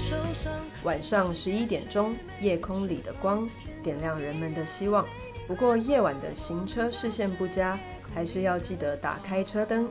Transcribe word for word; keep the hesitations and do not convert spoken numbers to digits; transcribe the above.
晚上十一点钟，夜空里的光点亮人们的希望。不过夜晚的行车视线不佳，还是要记得打开车灯，